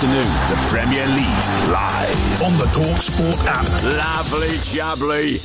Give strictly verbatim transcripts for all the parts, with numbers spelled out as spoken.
afternoon, the Premier League live on the TalkSport app. Lovely jubbly.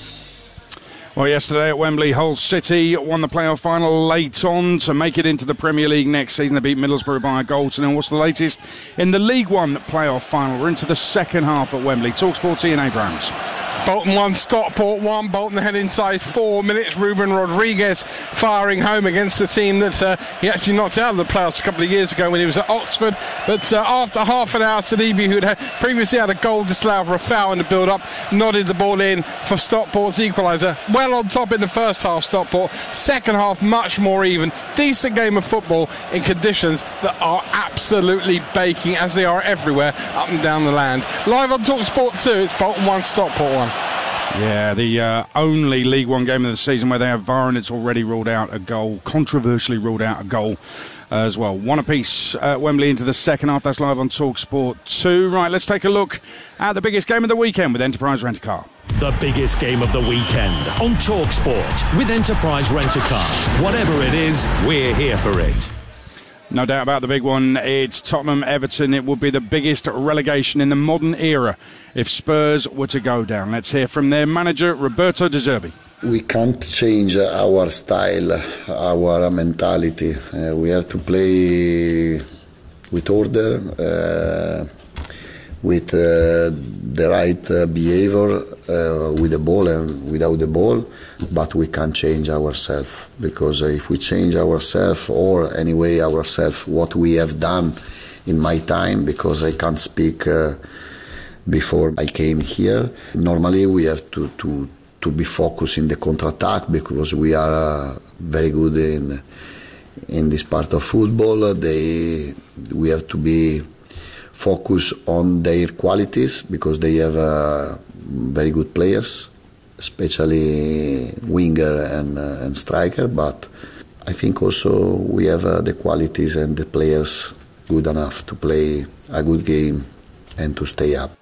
Well, yesterday at Wembley, Hull City won the playoff final late on to make it into the Premier League next season. They beat Middlesbrough by a goal to nil. What's the latest in the League One playoff final? We're into the second half at Wembley. TalkSport, Ian Abrams. Bolton one, Stockport one. Bolton head inside four minutes. Ruben Rodriguez firing home against the team that uh, he actually knocked out of the playoffs a couple of years ago when he was at Oxford. But uh, after half an hour, Salibi, who had previously had a goal disallowed for a foul in the build-up, nodded the ball in for Stockport's equaliser. Well on top in the first half, Stockport. Second half, much more even. Decent game of football in conditions that are absolutely baking, as they are everywhere up and down the land. Live on TalkSport two, it's Bolton one, Stockport one. Yeah, the uh, only League One game of the season where they have V A R and it's already ruled out a goal, controversially ruled out a goal uh, as well. One apiece at Wembley into the second half. That's live on TalkSport two. Right, let's take a look at the biggest game of the weekend with Enterprise Rent-A-Car. The biggest game of the weekend on TalkSport with Enterprise Rent-A-Car. Whatever it is, we're here for it. No doubt about the big one. It's Tottenham-Everton. It would be the biggest relegation in the modern era if Spurs were to go down. Let's hear from their manager, Roberto De Zerbi. We can't change our style, our mentality. Uh, we have to play with order, uh, with uh, the right uh, behavior, uh, with the ball and without the ball, but we can't change ourselves, because if we change ourselves, or anyway ourselves, what we have done in my time, because I can't speak uh, before I came here, normally we have to, to, to be focused in the counter-attack, because we are uh, very good in in this part of football. They, we have to be focus on their qualities, because they have uh, very good players, especially winger and, uh, and striker, but I think also we have uh, the qualities and the players good enough to play a good game and to stay up.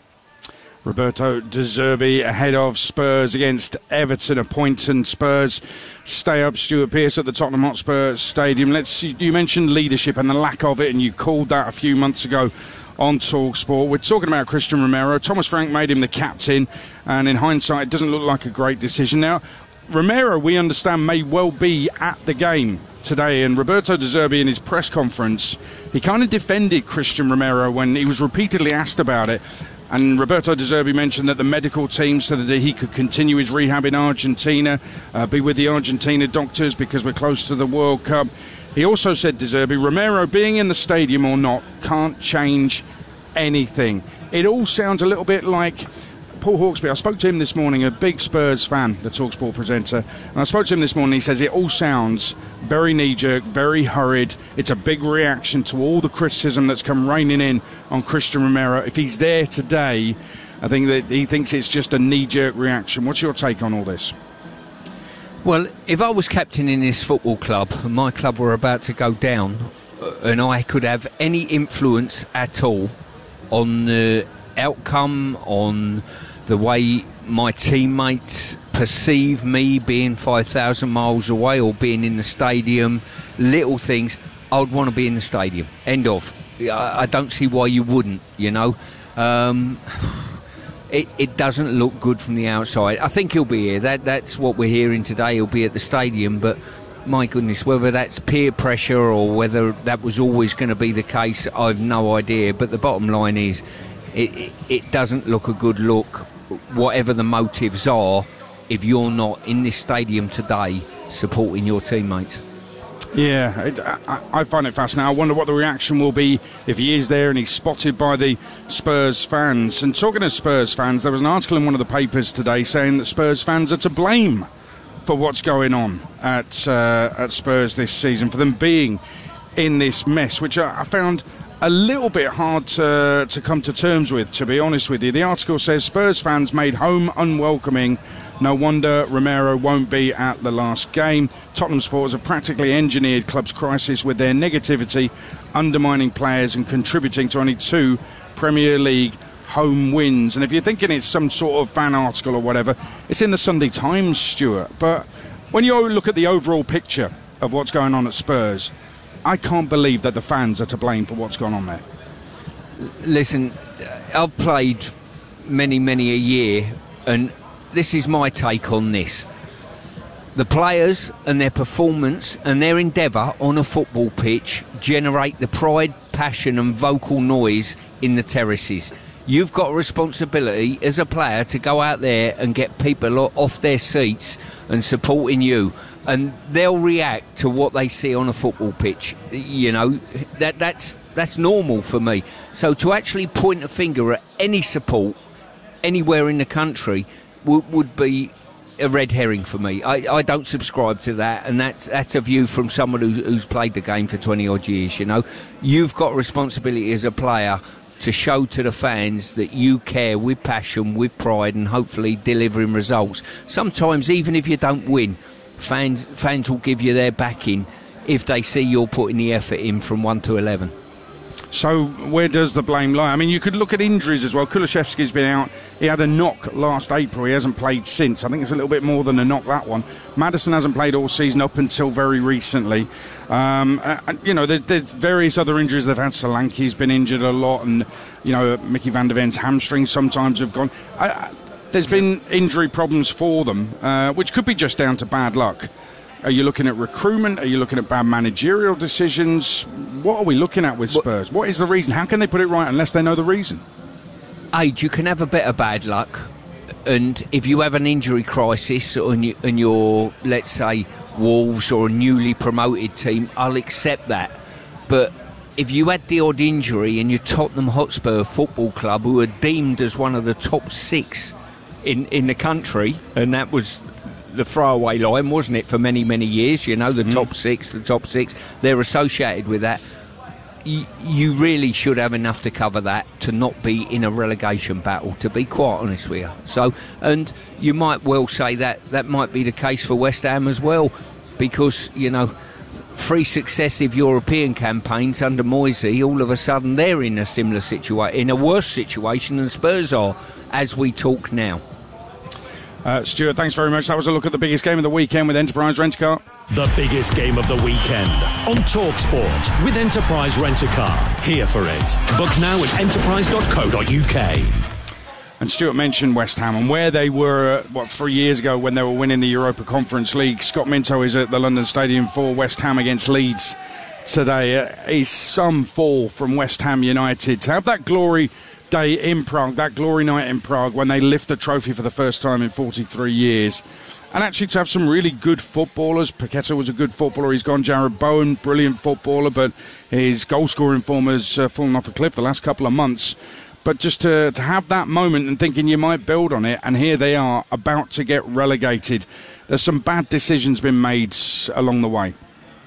Roberto De Zerbi ahead of Spurs against Everton. A point and Spurs stay up. Stuart Pearce at the Tottenham Hotspur Stadium. Let's. You mentioned leadership and the lack of it, and you called that a few months ago on TalkSport. We're talking about Christian Romero. Thomas Frank made him the captain, and in hindsight, it doesn't look like a great decision. Now, Romero, we understand, may well be at the game today, and Roberto De Zerbi in his press conference, he kind of defended Christian Romero when he was repeatedly asked about it. And Roberto De Zerbi mentioned that the medical team so that he could continue his rehab in Argentina, uh, be with the Argentina doctors because we're close to the World Cup. He also said, De Zerbi, Romero being in the stadium or not can't change anything. It all sounds a little bit like Paul Hawksby. I spoke to him this morning, a big Spurs fan, the TalkSport presenter, and I spoke to him this morning. He says it all sounds very knee-jerk, very hurried. It's a big reaction to all the criticism that's come raining in on Christian Romero. If he's there today, I think that he thinks it's just a knee-jerk reaction. What's your take on all this? Well, if I was captain in this football club and my club were about to go down, uh, and I could have any influence at all on the outcome, on the way my teammates perceive me being five thousand miles away or being in the stadium, little things, I would want to be in the stadium. End of. I, I don't see why you wouldn't, you know. Um, it, it doesn't look good from the outside. I think he'll be here. That That's what we're hearing today. He'll be at the stadium, but my goodness, whether that's peer pressure or whether that was always going to be the case, I've no idea. But the bottom line is, it, it, it doesn't look a good look, whatever the motives are, if you're not in this stadium today supporting your teammates. Yeah, it, I, I find it fascinating. I wonder what the reaction will be if he is there and he's spotted by the Spurs fans. And talking of Spurs fans, there was an article in one of the papers today saying that Spurs fans are to blame for what's going on at uh, at Spurs this season, for them being in this mess, which I, I found a little bit hard to, to come to terms with, to be honest with you. The article says Spurs fans made home unwelcoming. No wonder Romero won't be at the last game. Tottenham supporters have practically engineered club's crisis with their negativity, undermining players and contributing to only two Premier League home wins. And if you're thinking it's some sort of fan article or whatever, it's in the Sunday Times, Stuart. But when you look at the overall picture of what's going on at Spurs, I can't believe that the fans are to blame for what's gone on there. Listen, I've played many, many a year, and this is my take on this. The players and their performance and their endeavour on a football pitch generate the pride, passion and vocal noise in the terraces. You've got a responsibility as a player to go out there and get people off their seats and supporting you, and they'll react to what they see on a football pitch. You know, that that's that's normal for me. So to actually point a finger at any support anywhere in the country would, would be a red herring for me. I, I don't subscribe to that, and that's that's a view from someone who's, who's played the game for twenty odd years. You know, you've got a responsibility as a player to show to the fans that you care with passion, with pride, and hopefully delivering results. Sometimes even if you don't win, fans fans will give you their backing if they see you're putting the effort in from one to eleven. So where does the blame lie? I mean, you could look at injuries as well. Kulusevski's been out. He had a knock last April. He hasn't played since. I think it's a little bit more than a knock, that one. Maddison hasn't played all season up until very recently. Um, and, you know, there, there's various other injuries they've had. Solanke's been injured a lot, and, you know, Mickey van der Ven's hamstrings sometimes have gone. I, I, there's been injury problems for them, uh, which could be just down to bad luck. Are you looking at recruitment? Are you looking at bad managerial decisions? What are we looking at with Spurs? What is the reason? How can they put it right unless they know the reason? Age, you can have a bit of bad luck, and if you have an injury crisis and, you, and you're, let's say, Wolves or a newly promoted team, I'll accept that. But if you had the odd injury and you're Tottenham Hotspur Football Club, who are deemed as one of the top six in, in the country, and that was the throwaway line, wasn't it, for many, many years? You know, the mm. top six, the top six, they're associated with that. Y- you really should have enough to cover that to not be in a relegation battle, to be quite honest with you. So, and you might well say that that might be the case for West Ham as well, because, you know, three successive European campaigns under Moisey, all of a sudden they're in a similar situation, in a worse situation than Spurs are as we talk now. Uh, Stuart, thanks very much. That was a look at the biggest game of the weekend with Enterprise Rent-A-Car. The biggest game of the weekend on TalkSport with Enterprise Rent-A-Car. Here for it. Book now at enterprise dot co dot uk. And Stuart mentioned West Ham and where they were, what, three years ago when they were winning the Europa Conference League. Scott Minto is at the London Stadium for West Ham against Leeds today. Uh, is some fall from West Ham United. To have that glory day in Prague, that glory night in Prague, when they lift the trophy for the first time in forty-three years, and actually to have some really good footballers. Paqueta was a good footballer, he's gone. Jared Bowen, brilliant footballer, but his goal scoring form has uh, fallen off a cliff the last couple of months. But just to, to have that moment and thinking you might build on it, and here they are about to get relegated. There's some bad decisions been made along the way.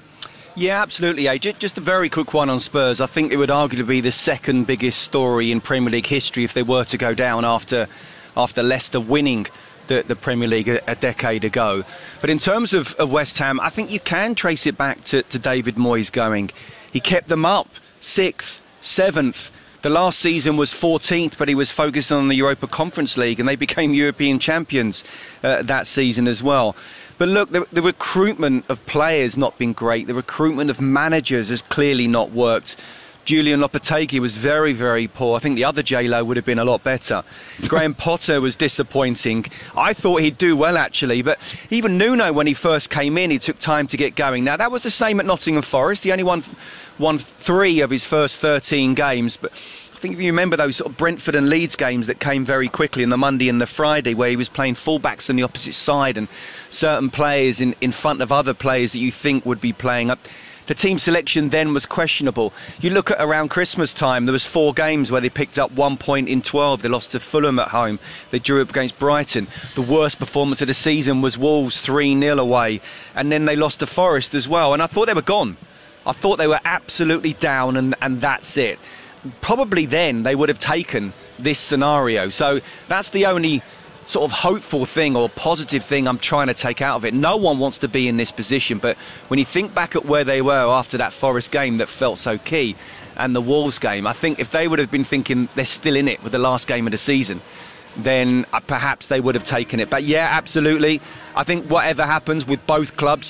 Yeah, absolutely. Eh? Just a very quick one on Spurs. I think it would arguably be the second biggest story in Premier League history if they were to go down after after Leicester winning the, the Premier League a, a decade ago. But in terms of, of West Ham, I think you can trace it back to, to David Moyes going. He kept them up, sixth, seventh. The last season was fourteenth, but he was focused on the Europa Conference League, and they became European champions uh, that season as well. But look, the, the recruitment of players not been great. The recruitment of managers has clearly not worked. Julian Lopetegui was very, very poor. I think the other J-Lo would have been a lot better. Graham Potter was disappointing. I thought he'd do well, actually. But even Nuno, when he first came in, he took time to get going. Now, that was the same at Nottingham Forest. He only won, won three of his first thirteen games. But I think if you remember those sort of Brentford and Leeds games that came very quickly on the Monday and the Friday, where he was playing fullbacks on the opposite side and certain players in, in front of other players that you think would be playing up. The team selection then was questionable. You look at around Christmas time, there was four games where they picked up one point in twelve. They lost to Fulham at home. They drew up against Brighton. The worst performance of the season was Wolves three nil away. And then they lost to Forest as well. And I thought they were gone. I thought they were absolutely down, and, and that's it. Probably then they would have taken this scenario. So that's the only sort of hopeful thing or positive thing I'm trying to take out of it. No one wants to be in this position, but when you think back at where they were after that Forest game that felt so key, and the Wolves game, I think if they would have been thinking they're still in it with the last game of the season, then uh, perhaps they would have taken it. But yeah, absolutely, I think whatever happens with both clubs,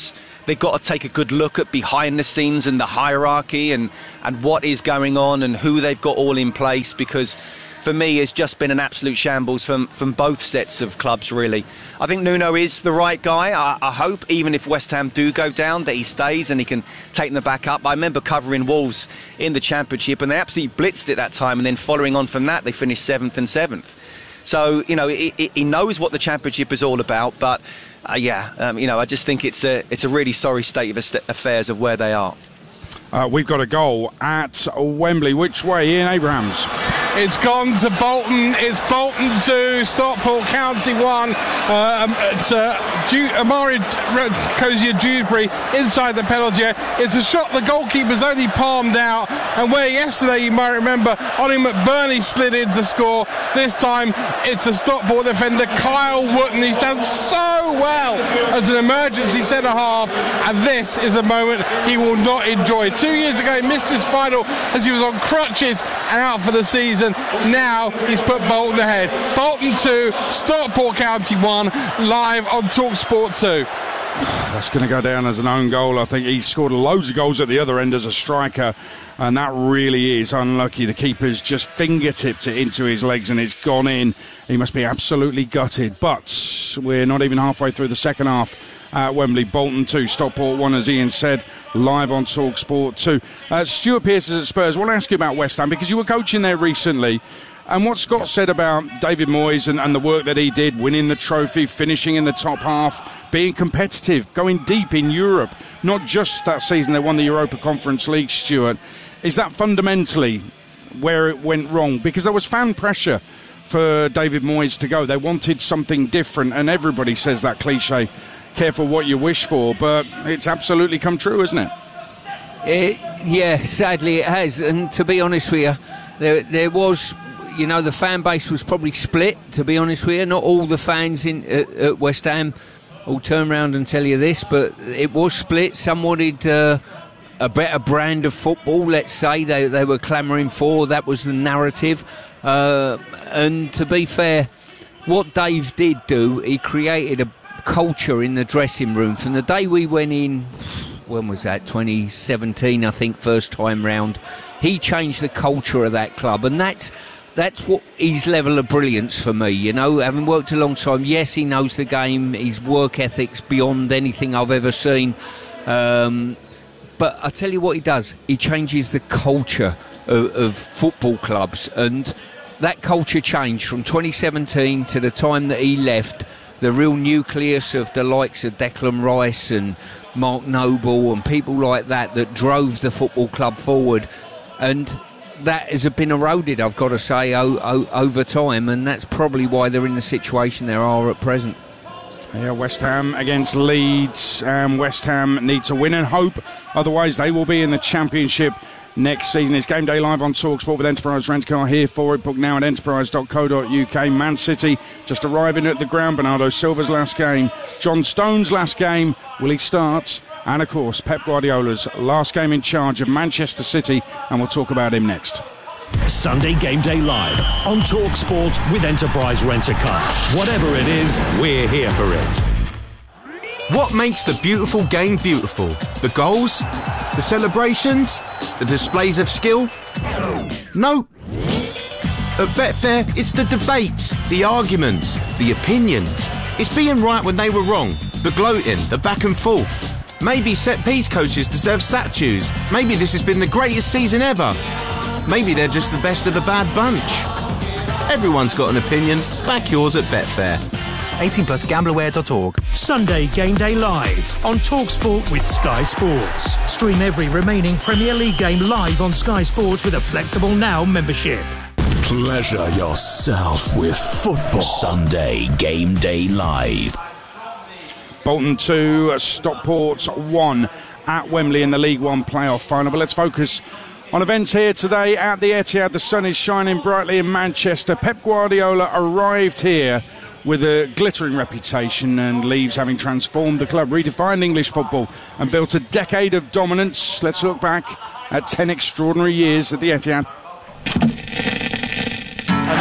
they've got to take a good look at behind the scenes and the hierarchy and, and what is going on and who they've got all in place, because for me it's just been an absolute shambles from, from both sets of clubs, really. I think Nuno is the right guy. I, I hope, even if West Ham do go down, that he stays and he can take them back up. I remember covering Wolves in the Championship and they absolutely blitzed it that time, and then following on from that they finished seventh and seventh. So, you know, he, he knows what the Championship is all about, but uh, yeah, um, you know, I just think it's a, it's a really sorry state of affairs of where they are. Uh, we've got a goal at Wembley. Which way, Ian Abrahams? It's gone to Bolton. It's Bolton two, Stockport County one. Um, it's uh, Dew- Amari Cozier Dewsbury inside the penalty area. It's a shot the goalkeeper's only palmed out, and where yesterday, you might remember, Ollie McBurney slid in to score. This time it's a Stockport defender, Kyle Wooten. He's done so well as an emergency centre half, and this is a moment he will not enjoy. Two years ago he missed his final as he was on crutches and out for the season. Now he's put Bolton ahead. Bolton two, Stockport County one, live on TalkSport two. That's going to go down as an own goal. I think he's scored loads of goals at the other end as a striker, and that really is unlucky. The keeper's just fingertipped it into his legs and it's gone in. He must be absolutely gutted, but we're not even halfway through the second half at Wembley. Bolton two, Stockport one, as Ian said, live on TalkSport two. Uh, Stuart Pearce is at Spurs. I want to ask you about West Ham, because you were coaching there recently, and what Scott said about David Moyes and, and the work that he did, winning the trophy, finishing in the top half, being competitive, going deep in Europe, not just that season they won the Europa Conference League, Stuart. Is that fundamentally where it went wrong? Because there was fan pressure for David Moyes to go. They wanted something different, and everybody says that cliche, careful what you wish for, but it's absolutely come true, isn't it? it yeah, sadly it has. And to be honest with you, there, there was, you know, the fan base was probably split, to be honest with you. Not all the fans in at, at West Ham will turn around and tell you this, but it was split. Some wanted uh, a better brand of football, let's say, they, they were clamouring for. That was the narrative. Uh, and to be fair, what Dave did do, he created a culture in the dressing room. From the day we went in, when was that, twenty seventeen I think, first time round, he changed the culture of that club, and that's that's what his level of brilliance for me, you know, having worked alongside him. Yes, he knows the game, his work ethic's beyond anything I've ever seen, um, but I tell you what he does, he changes the culture of, of football clubs, and that culture changed from twenty seventeen to the time that he left. The real nucleus of the likes of Declan Rice and Mark Noble and people like that that drove the football club forward, and that has been eroded, I've got to say, o- o- over time, and that's probably why they're in the situation they are at present. Yeah, West Ham against Leeds. Um, West Ham need to win and hope, otherwise they will be in the Championship next season. It's Game Day live on TalkSport with Enterprise Rent a Car here for it. Book now at enterprise dot co dot uk. Man City just arriving at the ground. Bernardo Silva's last game. John Stones' last game. Will he start? And of course, Pep Guardiola's last game in charge of Manchester City, and we'll talk about him next. Sunday Game Day live on TalkSport with Enterprise Rent a Car. Whatever it is, we're here for it. What makes the beautiful game beautiful? The goals? The celebrations? The displays of skill? No. At Betfair, it's the debates, the arguments, the opinions. It's being right when they were wrong, the gloating, the back and forth. Maybe set-piece coaches deserve statues. Maybe this has been the greatest season ever. Maybe they're just the best of a bad bunch. Everyone's got an opinion. Back yours at Betfair. eighteen plus gamblerware dot org. Sunday Game Day live on TalkSport with Sky Sports. Stream every remaining Premier League game live on Sky Sports with a flexible Now membership. Pleasure yourself with football. Sunday Game Day live. Bolton two, Stockport one at Wembley in the League One playoff final. But let's focus on events here today at the Etihad. The sun is shining brightly in Manchester. Pep Guardiola arrived here with a glittering reputation and leaves having transformed the club, redefined English football and built a decade of dominance. Let's look back at ten extraordinary years at the Etihad. And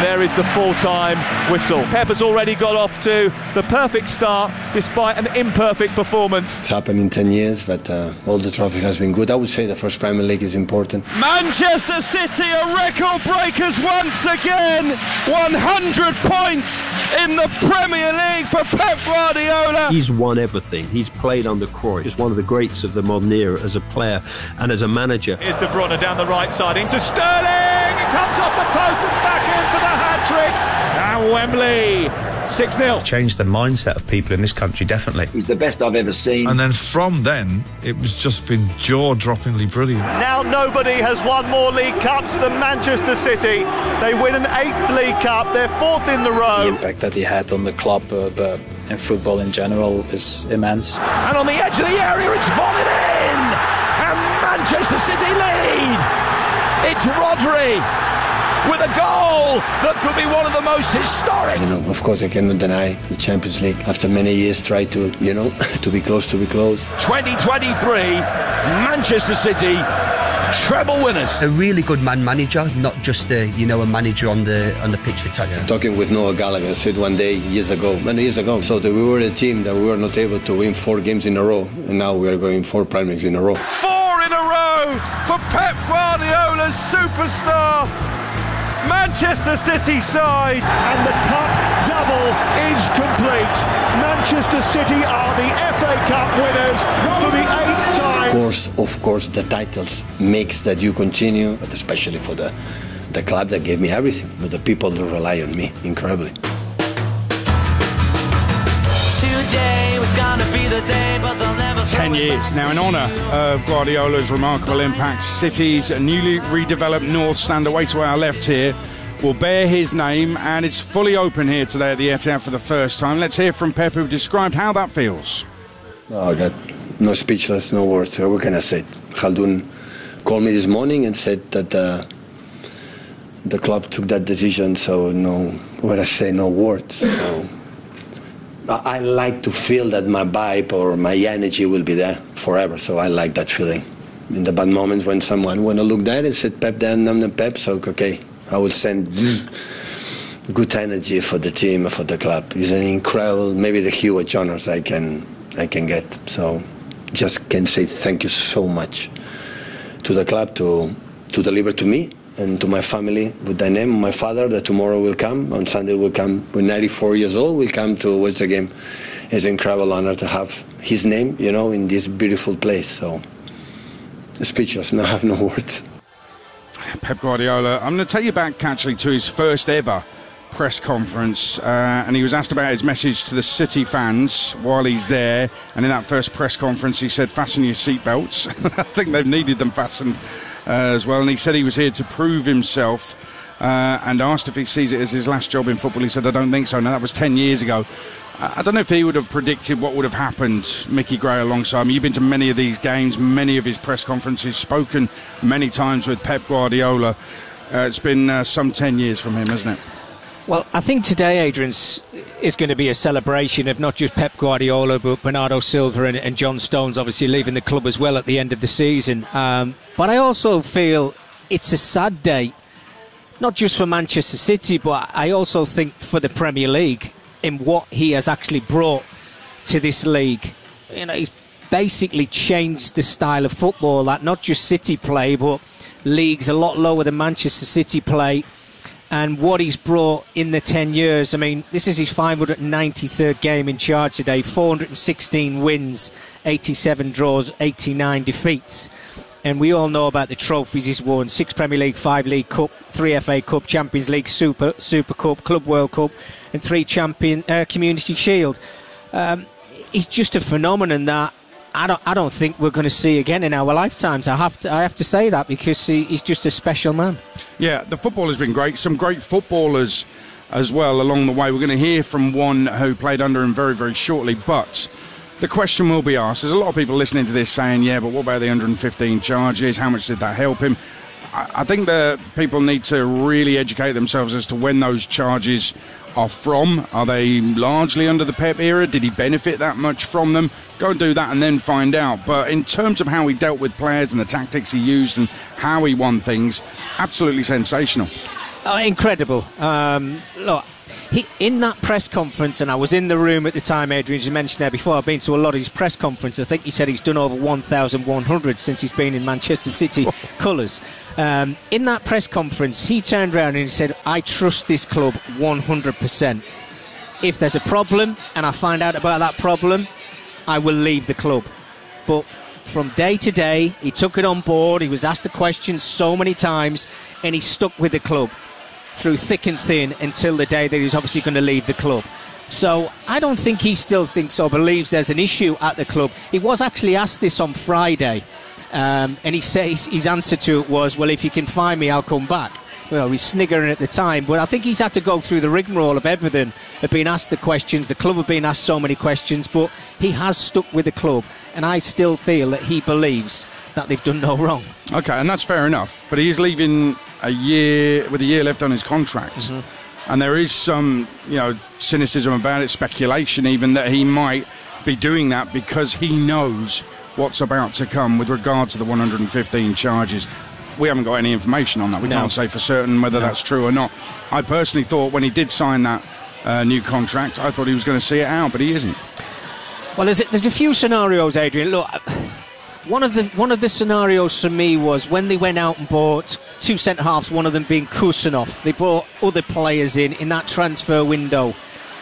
there is the full-time whistle. Pep has already got off to the perfect start despite an imperfect performance. It's happened in ten years, but uh, all the trophy has been good. I would say the first Premier League is important. Manchester City are record breakers once again. one hundred points in the Premier League for Pep Guardiola. He's won everything. He's played under Cruyff. He's one of the greats of the modern era as a player and as a manager. Here's De Bruyne down the right side into Sterling. It comes off the post and back in for the hat-trick. Now Wembley, six nil. Changed the mindset of people in this country, definitely. He's the best I've ever seen. And then from then, it was just been jaw-droppingly brilliant. Now nobody has won more League Cups than Manchester City. They win an eighth League Cup. They're fourth in the row. The impact that he had on the club, uh, but in football in general, is immense. And on the edge of the area, it's volleyed in! And Manchester City lead! It's Rodri with a goal that could be one of the most historic. You know, of course, I cannot deny the Champions League. After many years, try to, you know, to be close, to be close. twenty twenty-three, Manchester City, treble winners. A really good man manager, not just a, you know, a manager on the on the pitch for tactics. Yeah. Talking with Noah Gallagher, said one day years ago, many years ago, so that we were a team that we were not able to win four games in a row, and now we are going four Premier Leagues in a row. Four in a row for Pep Guardiola's superstar Manchester City side. And the cup double is complete. Manchester City are the F A Cup winners for the eighth time. Of course, of course, the titles makes that you continue, but especially for the, the club that gave me everything, but the people that rely on me, incredibly. Today was gonna be the day, but they'll never. Ten years now in honour of Guardiola's remarkable impact. City's newly redeveloped North Stand away to our left here will bear his name, and it's fully open here today at the Etihad for the first time. Let's hear from Pep, who described how that feels. Oh, God, no speechless, no words. What can I say? Khaldoon called me this morning and said that uh, the club took that decision, so no, what I say, no words. So I like to feel that my vibe or my energy will be there forever, so I like that feeling. In the bad moments when someone want to look there and said, Pep, then I'm the Pep, so okay, I will send good energy for the team, for the club. It's an incredible, maybe the huge honors I can I can get. So just can say thank you so much to the club to to deliver to me and to my family with the name. My father, that tomorrow will come, on Sunday will come, with ninety-four years old, will come to watch the game. It's an incredible honor to have his name, you know, in this beautiful place. So, speechless, no, I have no words. Pep Guardiola, I'm going to take you back actually to his first ever press conference, uh, and he was asked about his message to the City fans while he's there, and in that first press conference he said, fasten your seatbelts. I think they've needed them fastened Uh, as well, and he said he was here to prove himself, uh, and asked if he sees it as his last job in football. He said, I don't think so. Now, that was ten years ago. I, I don't know if he would have predicted what would have happened, Mickey Gray alongside me. You've been to many of these games, many of his press conferences, spoken many times with Pep Guardiola. Uh, it's been uh, some ten years from him, hasn't it? Well, I think today, Adrian, is going to be a celebration of not just Pep Guardiola, but Bernardo Silva and, and John Stones obviously leaving the club as well at the end of the season. Um, but I also feel it's a sad day, not just for Manchester City, but I also think for the Premier League in what he has actually brought to this league. You know, he's basically changed the style of football that not just City play, but leagues a lot lower than Manchester City play. And what he's brought in the ten years, I mean, this is his five hundred ninety-third game in charge today, four hundred sixteen wins, eighty-seven draws, eighty-nine defeats. And we all know about the trophies he's won, six Premier League, five League Cup, three F A Cup, Champions League, Super Super Cup, Club World Cup, and three Champion uh, Community Shield. Um, he's just a phenomenon that I don't, I don't think we're going to see again in our lifetimes. I have to, I have to say that because he, he's just a special man. Yeah, the football has been great. Some great footballers as well along the way. We're going to hear from one who played under him very, very shortly. But the question will be asked. There's a lot of people listening to this saying, yeah, but what about the one hundred fifteen charges? How much did that help him? I think that people need to really educate themselves as to when those charges are from. Are they largely under the Pep era? Did he benefit that much from them? Go and do that and then find out. But in terms of how he dealt with players and the tactics he used and how he won things, absolutely sensational. Oh, incredible. Um, look, he, in that press conference, and I was in the room at the time, Adrian, as you mentioned there before, I've been to a lot of his press conferences. I think he said he's done over one thousand one hundred since he's been in Manchester City colours. Um, in that press conference, he turned around and he said, I trust this club one hundred percent. If there's a problem, and I find out about that problem, I will leave the club. But from day to day, he took it on board. He was asked the questions so many times, and he stuck with the club through thick and thin until the day that he's obviously going to leave the club. So I don't think he still thinks or believes there's an issue at the club. He was actually asked this on Friday, um, and he says his answer to it was, well, if you can find me, I'll come back. Well, he's sniggering at the time, but I think he's had to go through the rigmarole of everything, of being asked the questions. The club have been asked so many questions, but he has stuck with the club, and I still feel that he believes that they've done no wrong. Okay, and that's fair enough, but he is leaving a year with a year left on his contract, mm-hmm. and there is some, you know, cynicism about it, speculation even, that he might be doing that because he knows what's about to come with regard to the one hundred fifteen charges. We haven't got any information on that. We no. can't say for certain whether no. that's true or not. I personally thought when he did sign that uh, new contract, I thought he was going to see it out, but he isn't. Well, there's a, there's a few scenarios, Adrian. Look, one of the one of the scenarios for me was when they went out and bought two centre halves, one of them being Kusanov. They brought other players in in that transfer window,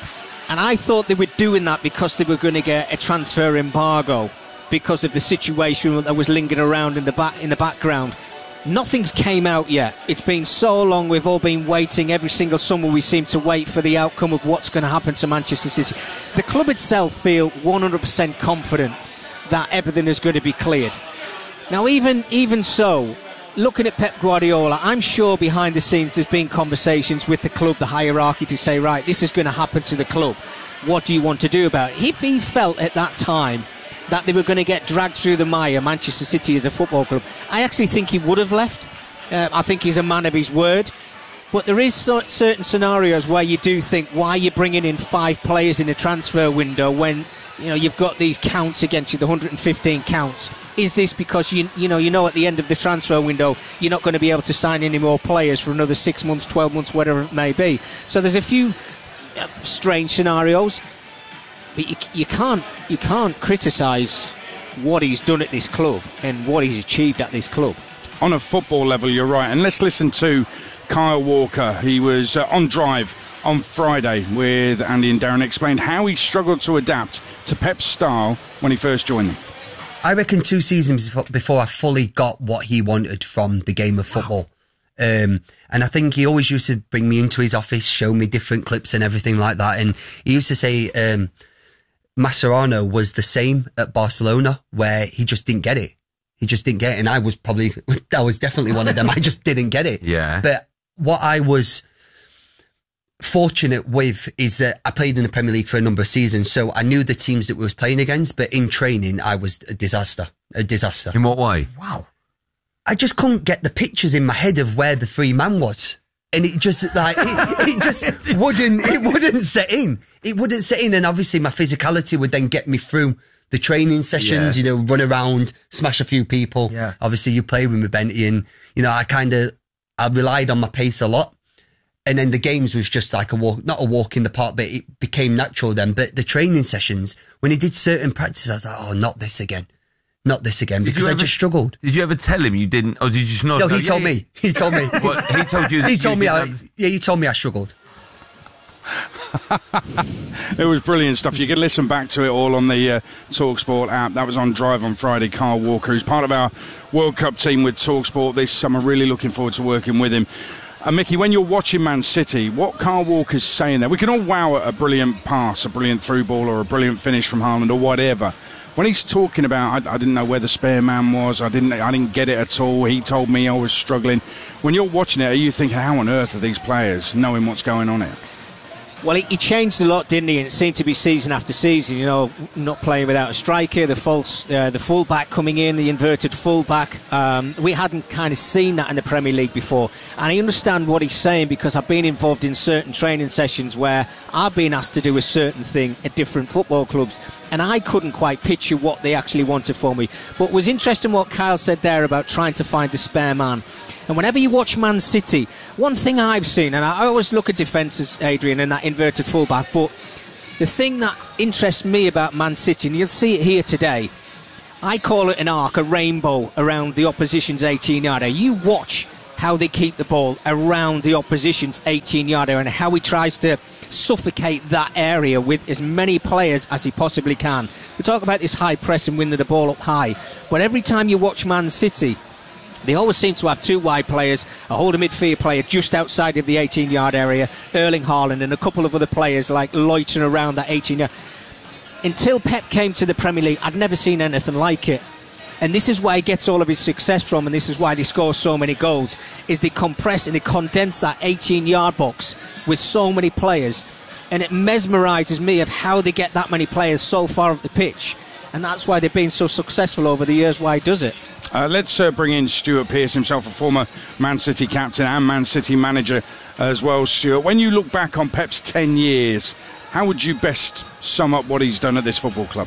and I thought they were doing that because they were going to get a transfer embargo because of the situation that was lingering around in the back in the background. Nothing's came out yet. It's been so long, we've all been waiting. Every single summer we seem to wait for the outcome of what's going to happen to Manchester City. The club itself feel one hundred percent confident that everything is going to be cleared. Now, even even so, looking at Pep Guardiola, I'm sure behind the scenes there's been conversations with the club, the hierarchy, to say, right, this is going to happen to the club. What do you want to do about it? If he felt at that time that they were going to get dragged through the mire, Manchester City as a football club, I actually think he would have left. Uh, I think he's a man of his word. But there is so- certain scenarios where you do think, why are you bringing in five players in a transfer window when, you know, you've got these counts against you, the one hundred fifteen counts? Is this because you you know you know at the end of the transfer window you're not going to be able to sign any more players for another six months, twelve months, whatever it may be? So there's a few uh, strange scenarios. But you, you can't you can't criticise what he's done at this club and what he's achieved at this club. On a football level, you're right. And let's listen to Kyle Walker. He was uh, on Drive on Friday with Andy and Darren, explained how he struggled to adapt to Pep's style when he first joined them. I reckon two seasons before I fully got what he wanted from the game of football. Wow. Um, and I think he always used to bring me into his office, show me different clips and everything like that. And he used to say... Um, Mascherano was the same at Barcelona, where he just didn't get it. He just didn't get it. And I was probably, I was definitely one of them. I just didn't get it. Yeah. But what I was fortunate with is that I played in the Premier League for a number of seasons. So I knew the teams that we was playing against, but in training, I was a disaster. A disaster. In what way? Wow. I just couldn't get the pictures in my head of where the three man was. And it just like it, it just wouldn't it wouldn't set in. It wouldn't set in, and obviously my physicality would then get me through the training sessions. Yeah. You know, run around, smash a few people. Yeah. Obviously, you play with me, Benty, and you know I kind of I relied on my pace a lot. And then the games was just like a walk, not a walk in the park, but it became natural then. But the training sessions, when he did certain practices, I was like, oh, not this again. Not this again, did because ever, I just struggled. Did you ever tell him you didn't, or did you just not? No, go, he told yeah, me. He told me. What, he told you that He told you me I, have... yeah, he told me I struggled. It was brilliant stuff. You can listen back to it all on the uh, TalkSport app. That was on Drive on Friday. Kyle Walker, who's part of our World Cup team with TalkSport this summer. Really looking forward to working with him. And Mickey, when you're watching Man City, what Kyle Walker's saying there, we can all wow at a brilliant pass, a brilliant through ball, or a brilliant finish from Haaland, or whatever. When he's talking about, I, I didn't know where the spare man was, I didn't I didn't get it at all, he told me I was struggling. When you're watching it, are you thinking, how on earth are these players knowing what's going on here? Well, he, he changed a lot, didn't he? And it seemed to be season after season, you know, not playing without a striker, the false, uh, the full-back coming in, the inverted full-back. Um, we hadn't kind of seen that in the Premier League before. And I understand what he's saying because I've been involved in certain training sessions where I've been asked to do a certain thing at different football clubs. And I couldn't quite picture what they actually wanted for me. But it was interesting what Kyle said there about trying to find the spare man. And whenever you watch Man City, one thing I've seen, and I always look at defences, Adrian, and that inverted fullback, but the thing that interests me about Man City, and you'll see it here today, I call it an arc, a rainbow around the opposition's eighteen-yarder. You watch how they keep the ball around the opposition's eighteen-yarder and how he tries to suffocate that area with as many players as he possibly can. We talk about this high press and winning the ball up high, but every time you watch Man City, they always seem to have two wide players, a holding midfield player just outside of the eighteen-yard area, Erling Haaland, and a couple of other players like loitering around that eighteen-yard. Until Pep came to the Premier League, I'd never seen anything like it. And this is where he gets all of his success from, and this is why they score so many goals, is they compress and they condense that eighteen-yard box with so many players. And it mesmerises me of how they get that many players so far up the pitch. And that's why they've been so successful over the years, why he does it. Uh, let's uh, bring in Stuart Pearce himself, a former Man City captain and Man City manager as well. Stuart, when you look back on Pep's ten years, how would you best sum up what he's done at this football club?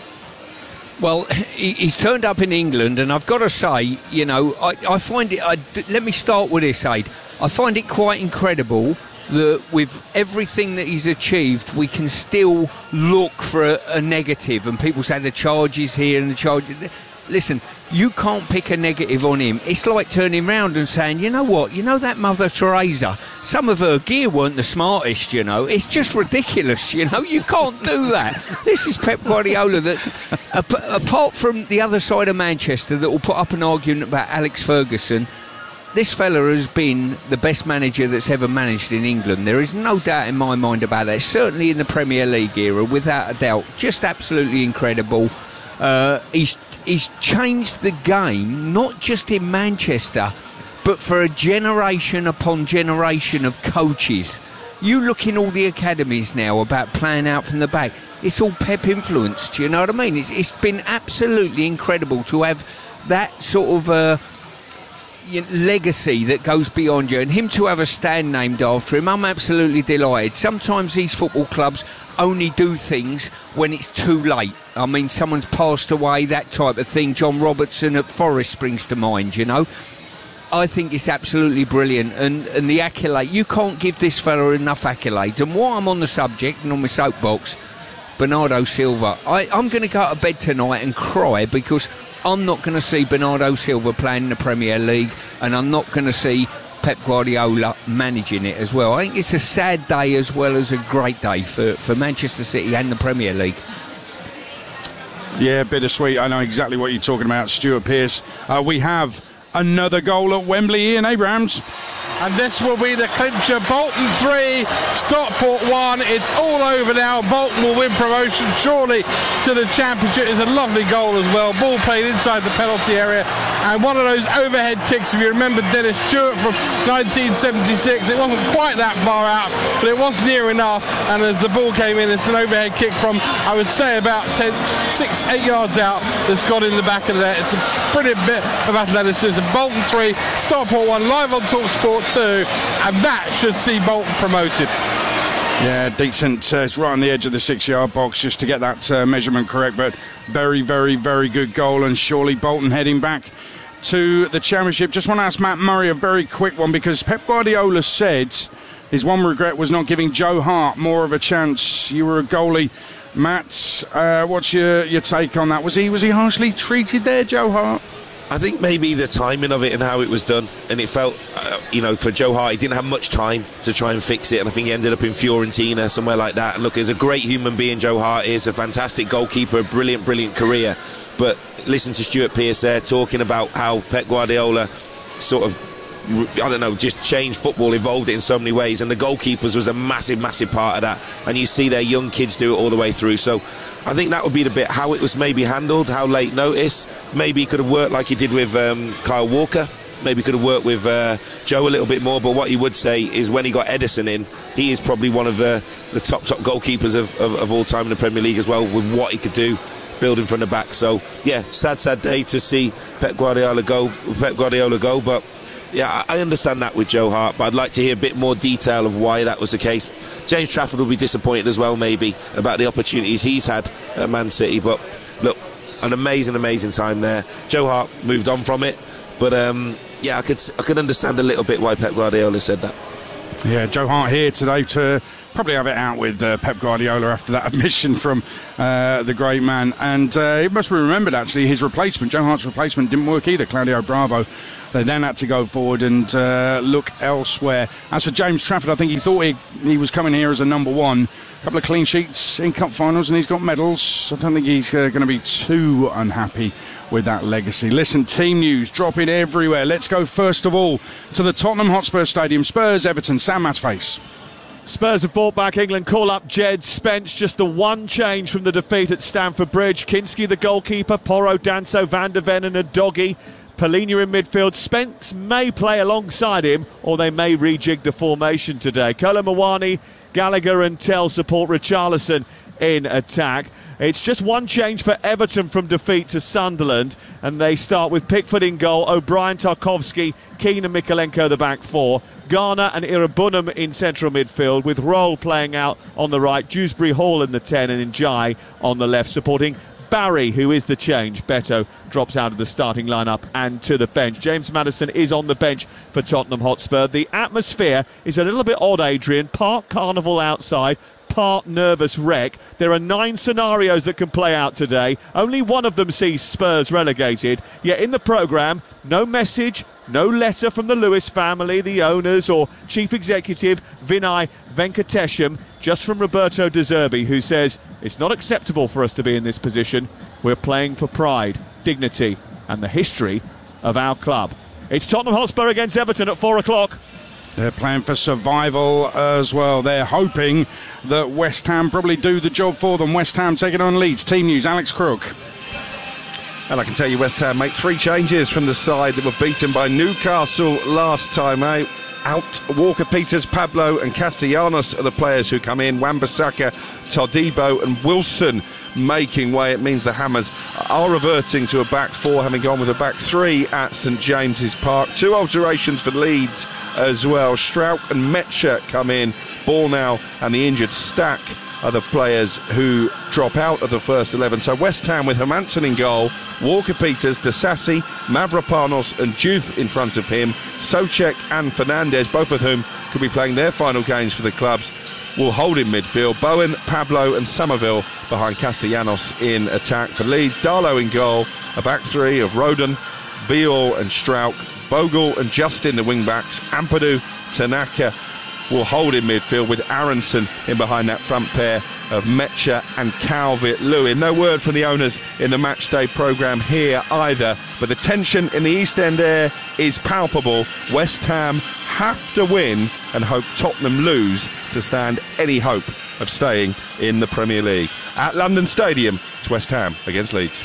Well, he, he's turned up in England, and I've got to say, you know, I, I find it... I, let me start with this, Aid. I find it quite incredible that with everything that he's achieved, we can still look for a, a negative, and people say the charges here and the charges... Listen, you can't pick a negative on him. It's like turning round and saying, you know what, you know that Mother Teresa, some of her gear weren't the smartest, you know. It's just ridiculous, you know. You can't do that. This is Pep Guardiola that's, ap- apart from the other side of Manchester that will put up an argument about Alex Ferguson, this fella has been the best manager that's ever managed in England. There is no doubt in my mind about that. Certainly in the Premier League era, without a doubt. Just absolutely incredible. Uh, he's he's changed the game, not just in Manchester, but for a generation upon generation of coaches. You look in all the academies now about playing out from the back. It's all Pep influenced, you know what I mean? It's, it's been absolutely incredible to have that sort of uh, you know, legacy that goes beyond you, and him to have a stand named after him. I'm absolutely delighted. Sometimes these football clubs only do things when it's too late. I mean, someone's passed away, that type of thing. John Robertson at Forest springs to mind, you know. I think it's absolutely brilliant, and, and the accolade, you can't give this fella enough accolades. And while I'm on the subject and on my soapbox, Bernardo Silva, I, I'm going to go to bed tonight and cry because I'm not going to see Bernardo Silva playing in the Premier League, and I'm not going to see Pep Guardiola managing it as well. I think it's a sad day as well as a great day for, for Manchester City and the Premier League. Yeah, bittersweet. I know exactly what you're talking about, Stuart Pearce. Uh, we have another goal at Wembley, Ian Abrahams. And this will be the clincher. Bolton three, Stockport one. It's all over now. Bolton will win promotion surely to the Championship. It's a lovely goal as well. Ball played inside the penalty area. And one of those overhead kicks, if you remember Dennis Stewart from nineteen seventy-six, it wasn't quite that far out, but it was near enough. And as the ball came in, it's an overhead kick from, I would say, about ten, six, eight yards out that's got in the back of the net. It's a brilliant bit of athleticism. Bolton three, Stockport one, live on TalkSport two, and that should see Bolton promoted. Yeah, decent. Uh, it's right on the edge of the six-yard box just to get that uh, measurement correct, but very, very, very good goal, and surely Bolton heading back to the Championship. Just want to ask Matt Murray a very quick one, because Pep Guardiola said his one regret was not giving Joe Hart more of a chance. You were a goalie, Matt. Uh, what's your, your take on that? Was he was he harshly treated there, Joe Hart? I think maybe the timing of it and how it was done, and it felt, uh, you know, for Joe Hart, he didn't have much time to try and fix it, and I think he ended up in Fiorentina, somewhere like that. And look, he's a great human being, Joe Hart is, a fantastic goalkeeper, a brilliant, brilliant career. But listen to Stuart Pearce there talking about how Pep Guardiola sort of, I don't know, just changed football, evolved it in so many ways, and the goalkeepers was a massive, massive part of that. And you see their young kids do it all the way through. So I think that would be the bit, how it was maybe handled, how late notice. Maybe he could have worked like he did with um, Kyle Walker. Maybe could have worked with uh, Joe a little bit more. But what he would say is when he got Edison in, he is probably one of the, the top, top goalkeepers of, of, of all time in the Premier League as well, with what he could do, building from the back. So, yeah, sad, sad day to see Pep Guardiola go, Pep Guardiola go. But, yeah, I understand that with Joe Hart, but I'd like to hear a bit more detail of why that was the case. James Trafford will be disappointed as well, maybe, about the opportunities he's had at Man City. But, look, an amazing, amazing time there. Joe Hart moved on from it. But, um, yeah, I could I could understand a little bit why Pep Guardiola said that. Yeah, Joe Hart here today to probably have it out with uh, Pep Guardiola after that admission from uh, the great man. And uh, it must be remembered, actually, his replacement, Joe Hart's replacement, didn't work either, Claudio Bravo. They then had to go forward and uh, look elsewhere. As for James Trafford, I think he thought he, he was coming here as a number one. A couple of clean sheets in cup finals, and he's got medals. I don't think he's uh, going to be too unhappy with that legacy. Listen, team news dropping everywhere. Let's go first of all to the Tottenham Hotspur Stadium. Spurs, Everton, Sam Matface. Spurs have brought back England call-up Jed Spence. Just the one change from the defeat at Stamford Bridge. Kinski, the goalkeeper, Porro, Danso, Van der Ven and Udogie. Polina in midfield. Spence may play alongside him, or they may rejig the formation today. Kolo Muani, Gallagher and Tell support Richarlison in attack. It's just one change for Everton from defeat to Sunderland, and they start with Pickford in goal, O'Brien, Tarkowski, Keane and Mikalenko the back four, Garner and Irabunum in central midfield, with Roll playing out on the right, Dewsbury Hall in the ten, and Njai on the left supporting Barry, who is the change. Beto drops out of the starting lineup and to the bench. James Maddison is on the bench for Tottenham Hotspur. The atmosphere is a little bit odd, Adrian. Part carnival outside, part nervous wreck. There are nine scenarios that can play out today. Only one of them sees Spurs relegated. Yet in the programme, no message, no letter from the Lewis family, the owners or chief executive Vinay Venkatesham, just from Roberto De Zerbi, who says it's not acceptable for us to be in this position. We're playing for pride, dignity and the history of our club. It's Tottenham Hotspur against Everton at four o'clock. They're playing for survival as well. They're hoping that West Ham probably do the job for them. West Ham taking on Leeds. Team News, Alex Crook. And I can tell you West Ham make three changes from the side that were beaten by Newcastle last time out. Out Walker-Peters, Pablo and Castellanos are the players who come in. Wan-Bissaka, Todibo and Wilson making way. It means the Hammers are reverting to a back four, having gone with a back three at St James's Park. Two alterations for Leeds as well. Strout and Metcher come in. Bornau and the injured Stack are the players who drop out of the first eleven. So West Ham with Hermansen in goal, Walker-Peters, Disasi, Mavropanos and Juve in front of him, Soucek and Fernandes, both of whom could be playing their final games for the clubs, will hold in midfield. Bowen, Pablo and Somerville behind Castellanos in attack. For Leeds, Darlow in goal, a back three of Roden, Beal and Strauch, Bogle and Justin the wing-backs, Ampadu, Tanaka will hold in midfield with Aronson in behind that front pair of Metcher and Calvert-Lewin. No word from the owners in the matchday programme here either, but the tension in the East End air is palpable. West Ham have to win and hope Tottenham lose to stand any hope of staying in the Premier League. At London Stadium, it's West Ham against Leeds.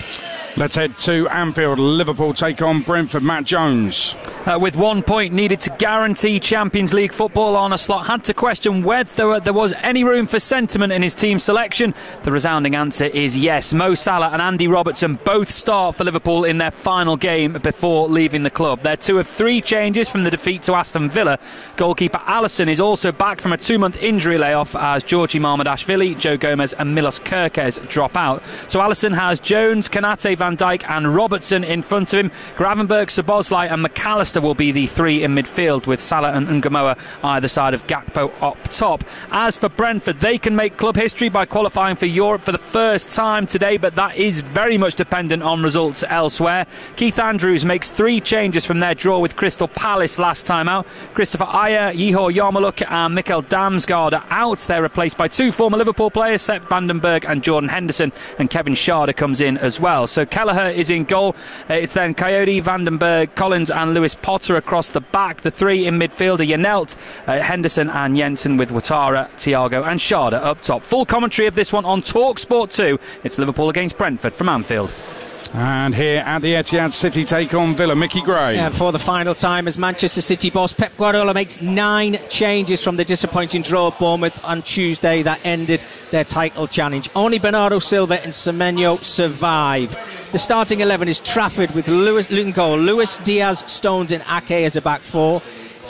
Let's head to Anfield. Liverpool take on Brentford. Matt Jones. Uh, with one point needed to guarantee Champions League football, Arne Slot had to question whether there was any room for sentiment in his team selection. The resounding answer is yes. Mo Salah and Andy Robertson both start for Liverpool in their final game before leaving the club. They're two of three changes from the defeat to Aston Villa. Goalkeeper Alisson is also back from a two-month injury layoff as Georgi Marmadashvili, Joe Gomez and Milos Kerkez drop out. So Alisson has Jones, Kanate, Van Dijk and Robertson in front of him. Gravenberch, Szoboszlai and McAllister will be the three in midfield, with Salah and Ngumoa either side of Gakpo up top. As for Brentford, they can make club history by qualifying for Europe for the first time today, but that is very much dependent on results elsewhere. Keith Andrews makes three changes from their draw with Crystal Palace last time out. Christopher Ayer, Yehor Yarmouk and Mikkel Damsgaard are out. They're replaced by two former Liverpool players, Sepp Vandenberg and Jordan Henderson, and Kevin Schade comes in as well. So Kelleher is in goal. Uh, it's then Coyote, Vandenberg, Collins and Lewis Potter across the back. The three in midfield are Janelt, uh, Henderson and Jensen, with Ouattara, Thiago and Schade up top. Full commentary of this one on TalkSport two. It's Liverpool against Brentford from Anfield. And here at the Etihad, City take on Villa. Mickey Gray. Yeah, for the final time as Manchester City boss, Pep Guardiola makes nine changes from the disappointing draw at Bournemouth on Tuesday that ended their title challenge. Only Bernardo Silva and Semenyo survive. The starting eleven is Trafford with Lewis in goal, Lewis, Diaz, Stones and Ake as a back four.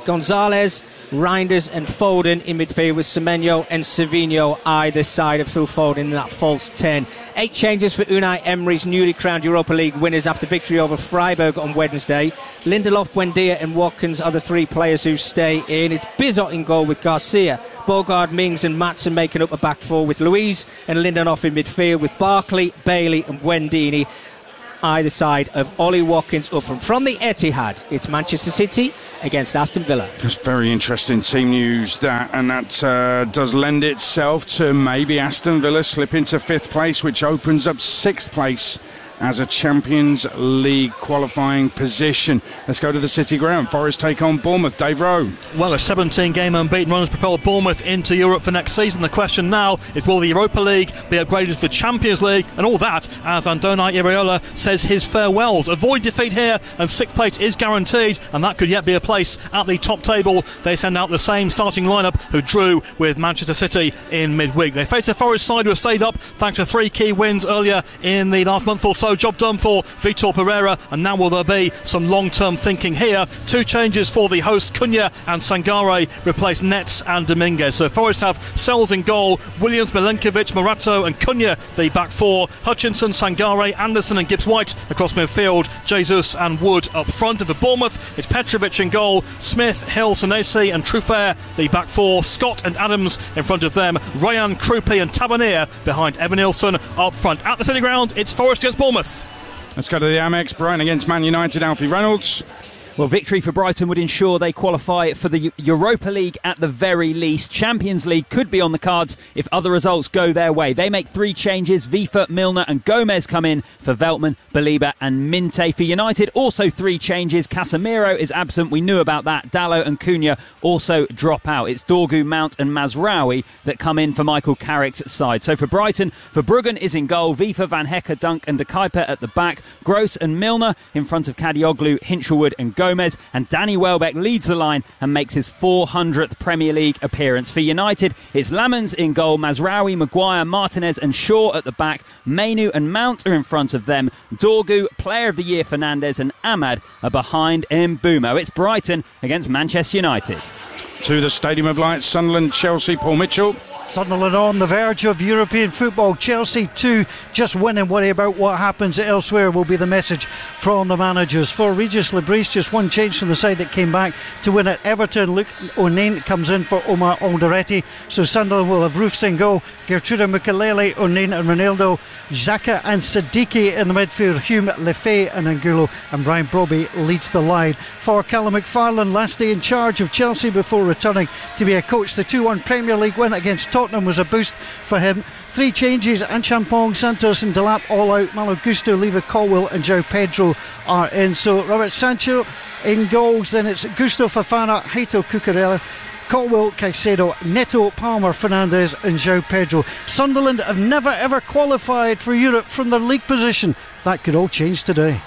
Gonzalez, Reinders and Foden in midfield, with Semenyo and Savinho either side of Phil Foden in that false ten. Eight changes for Unai Emery's newly crowned Europa League winners after victory over Freiburg on Wednesday. Lindelof, Buendia and Watkins are the three players who stay in. It's Bizot in goal with Garcia, Bogard, Mings and Maatsen making up a back four, with Luiz and Lindelof in midfield, with Barkley, Bailey and Buendini either side of Ollie Watkins up front. From the Etihad, it's Manchester City against Aston Villa. That's very interesting team news, that, and that uh, does lend itself to maybe Aston Villa slip into fifth place, which opens up sixth place as a Champions League qualifying position. Let's go to the City ground. Forest take on Bournemouth. Dave Rowe. Well, a seventeen game unbeaten run has propelled Bournemouth into Europe for next season. The question now is, will the Europa League be upgraded to the Champions League? And all that as Andoni Iraola says his farewells. Avoid defeat here and sixth place is guaranteed, and that could yet be a place at the top table. They send out the same starting lineup who drew with Manchester City in midweek. They face a Forest side who have stayed up thanks to three key wins earlier in the last month or so. Job done for Vitor Pereira, and now will there be some long-term thinking here? Two changes for the hosts. Cunha and Sangare replace Nets and Dominguez. So Forest have Sells in goal, Williams, Milenkovic, Morato and Cunha the back four, Hutchinson, Sangare, Anderson and Gibbs-White across midfield, Jesus and Wood up front. And for Bournemouth, it's Petrovic in goal, Smith, Hill, Senesi and Truffert the back four, Scott and Adams in front of them, Ryan, Krupi and Tavernier behind Evan Nilsson up front. At the City ground, it's Forest against Bournemouth. Let's go to the Amex. Brighton against Man United. Alfie Reynolds. Well, victory for Brighton would ensure they qualify for the Europa League at the very least. Champions League could be on the cards if other results go their way. They make three changes. Vifa, Milner and Gomez come in for Veltman, Baliba and Minte. For United, also three changes. Casemiro is absent. We knew about that. Dalot and Cunha also drop out. It's Dorgu, Mount and Mazraoui that come in for Michael Carrick's side. So for Brighton, Verbruggen is in goal. Vifa, Van Hecke, Dunk and De Kuyper at the back. Gross and Milner in front of Kadioglu, Hinchelwood and Gomez. Gomez, and Danny Welbeck leads the line and makes his four hundredth Premier League appearance. For United, it's Lamens in goal, Mazraoui, Maguire, Martinez and Shaw at the back. Mainu and Mount are in front of them. Dorgu, Player of the Year Fernandes and Ahmad are behind Mbeumo. It's Brighton against Manchester United. To the Stadium of Light, Sunderland, Chelsea, Paul Mitchell. Sunderland on the verge of European football. Chelsea two, just win and worry about what happens elsewhere will be the message from the managers. For Regis Lebris, just one change from the side that came back to win at Everton. Luke O'Neill comes in for Omar Alderete. So Sunderland will have Roofs in goal, Gertrude Mukalele, O'Neill and Ronaldo, Xhaka and Siddiqui in the midfield, Hume, Lefay and Angulo, and Brian Brobby leads the line. For Callum McFarlane, last day in charge of Chelsea before returning to be a coach. The two one Premier League win against Tottenham was a boost for him. Three changes, and Champong, Santos and Delap all out. Malo Gusto, Lever Colwill and João Pedro are in. So Robert Sancho in goals, then it's Gusto, Fofana, Heito Cucurella, Colwill, Caicedo, Neto, Palmer, Fernandes and João Pedro. Sunderland have never ever qualified for Europe from their league position. That could all change today.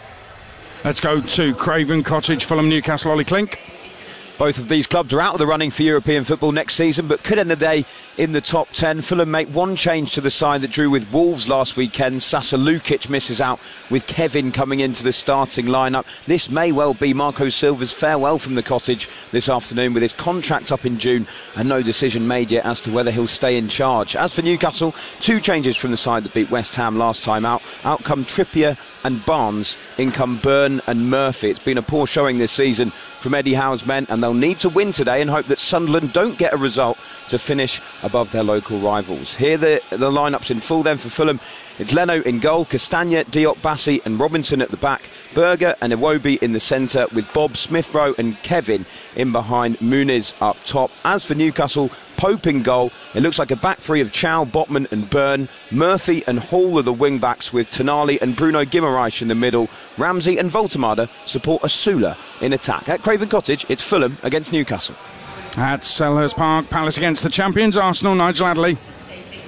Let's go to Craven Cottage, Fulham, Newcastle, Ollie Klink. Both of these clubs are out of the running for European football next season, but could end the day in the top ten. Fulham make one change to the side that drew with Wolves last weekend. Sasa Lukic misses out with Kevin coming into the starting lineup. This may well be Marco Silva's farewell from the Cottage this afternoon, with his contract up in June and no decision made yet as to whether he'll stay in charge. As for Newcastle, two changes from the side that beat West Ham last time out. Out come Trippier and Barnes, in come Byrne and Murphy. It's been a poor showing this season from Eddie Howe's men, and they'll need to win today and hope that Sunderland don't get a result to finish above their local rivals. Here the, the lineups in full then for Fulham. It's Leno in goal, Castagna, Diop, Bassi and Robinson at the back, Berger and Iwobi in the centre, with Bob, Smith-Rowe and Kevin in behind, Muniz up top. As for Newcastle, Pope in goal. It looks like a back three of Chow, Botman and Byrne. Murphy and Hall are the wing-backs, with Tonali and Bruno Guimaraes in the middle. Ramsey and Voltemade support Asula in attack. At Craven Cottage, it's Fulham against Newcastle. At Selhurst Park, Palace against the champions, Arsenal, Nigel Adderley.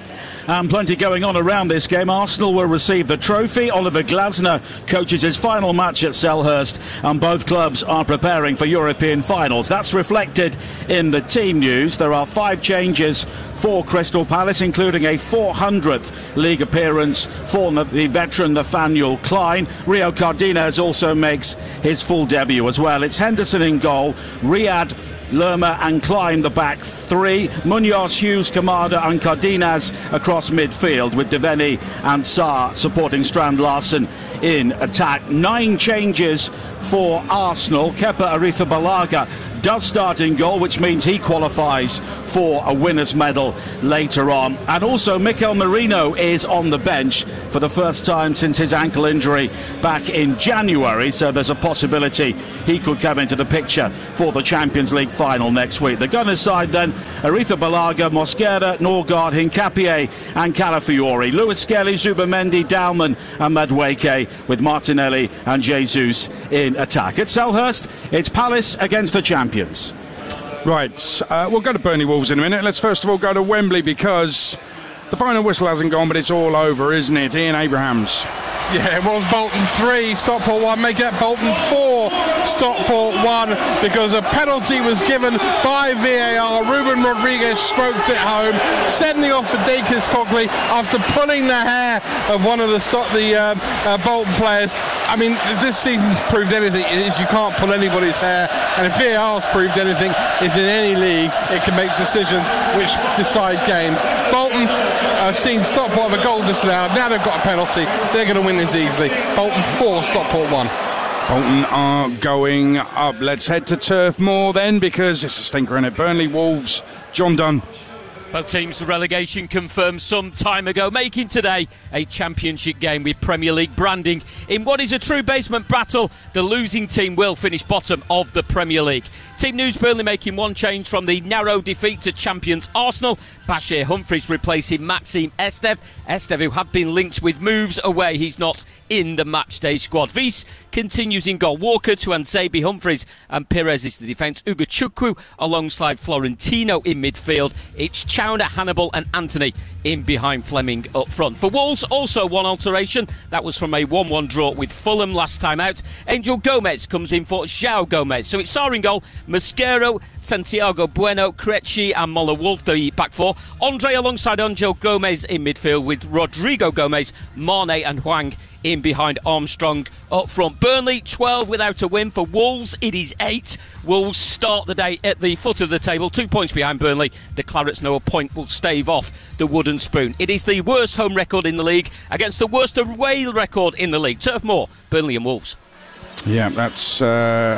and plenty going on around this game. Arsenal will receive the trophy. Oliver Glasner coaches his final match at Selhurst, and both clubs are preparing for European finals. That's reflected in the team news. There are five changes for Crystal Palace, including a four hundredth league appearance for the veteran Nathaniel Klein. Rio Cardenas also makes his full debut as well. It's Henderson in goal, Riyad, Lerma and Klein the back three, Munoz, Hughes, Kamada and Cardenas across midfield, with Devaney and Sarr supporting Strand Larsen in attack. Nine changes for Arsenal. Kepa Arrizabalaga does start in goal, which means he qualifies for a winner's medal later on. And also Mikel Merino is on the bench for the first time since his ankle injury back in January, so there's a possibility he could come into the picture for the Champions League final next week. The Gunners side then, Arrizabalaga, Mosquera, Norgard, Hincapié and Calafiori, Lewis Skelly, Zubamendi, Dalman and Madueke, with Martinelli and Jesus in attack. At Selhurst, it's Palace against the champions. Right, uh, we'll go to Burnley Wolves in a minute. Let's first of all go to Wembley, because the final whistle hasn't gone, but it's all over, isn't it? Ian Abrahams. Yeah, it was Bolton three, Stockport one. Make that Bolton four, Stockport one, because a penalty was given by V A R. Ruben Rodriguez stroked it home, sending off for Dakis Cogley after pulling the hair of one of the, Stock, the uh, uh, Bolton players. I mean, if this season's proved anything, it is you can't pull anybody's hair, and if V A R's proved anything, is in any league it can make decisions which decide games. Bolton have seen Stockport have a goal disallowed. Now they've got a penalty. They're going to win this easily. Bolton four, Stockport one. Bolton are going up. Let's head to Turf Moor then, because it's a stinker in it. Burnley Wolves, John Dunn. Both teams' relegation confirmed some time ago, making today a championship game with Premier League branding. In what is a true basement battle, the losing team will finish bottom of the Premier League. Team News Burnley making one change from the narrow defeat to champions Arsenal. Bashir Humphreys replacing Maxime Estev. Estev, who had been linked with moves away, he's not in the matchday squad. Vies continues in goal. Walker to Ansebi, Humphreys and Perez is the defence. Ugochukwu alongside Florentino in midfield. It's Chowner, Hannibal and Anthony in behind Fleming up front. For Wolves, also one alteration. That was from a one one draw with Fulham last time out. Angel Gomez comes in for João Gomez. So it's Sarr in goal, Mosquero, Santiago Bueno, Krejci and Moller Wolf, the back four. Andre alongside Angel Gomez in midfield, with Rodrigo Gomez, Mane and Hwang in behind Armstrong up front. Burnley twelve without a win. For Wolves it is eight. Wolves start the day at the foot of the table, two points behind Burnley. The Clarets know a point will stave off the wooden spoon. It is the worst home record in the league against the worst away record in the league. Turf Moor, Burnley and Wolves. Yeah, that's uh,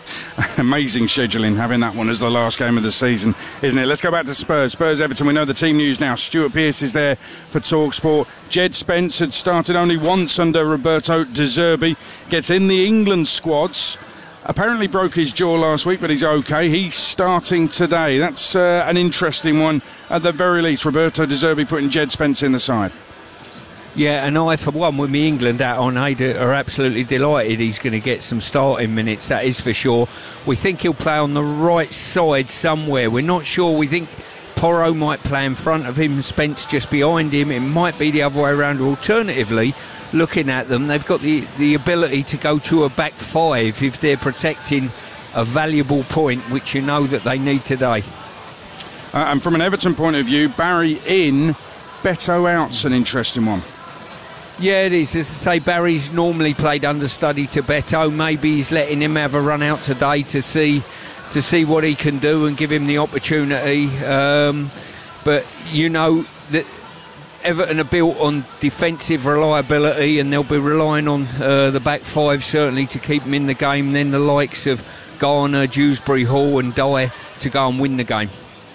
amazing scheduling, having that one as the last game of the season, isn't it? Let's go back to Spurs. Spurs Everton, we know the team news now. Stuart Pearce is there for TalkSport. Jed Spence had started only once under Roberto De Zerbi, gets in the England squads. Apparently broke his jaw last week, but he's okay. He's starting today. That's uh, an interesting one at the very least. Roberto De Zerbi putting Jed Spence in the side. Yeah, and I, for one, with me England out on aid, are absolutely delighted he's going to get some starting minutes, that is for sure. We think he'll play on the right side somewhere. We're not sure. We think Porro might play in front of him, Spence just behind him. It might be the other way around. Alternatively, looking at them, they've got the, the ability to go to a back five if they're protecting a valuable point, which you know that they need today. Uh, and from an Everton point of view, Barry in, Beto out's an interesting one. Yeah, it is. As I say, Barry's normally played understudy to Beto. Maybe he's letting him have a run out today to see to see what he can do and give him the opportunity. Um, but you know that Everton are built on defensive reliability, and they'll be relying on uh, the back five certainly to keep them in the game. And then the likes of Garner, Dewsbury Hall and Dyer to go and win the game.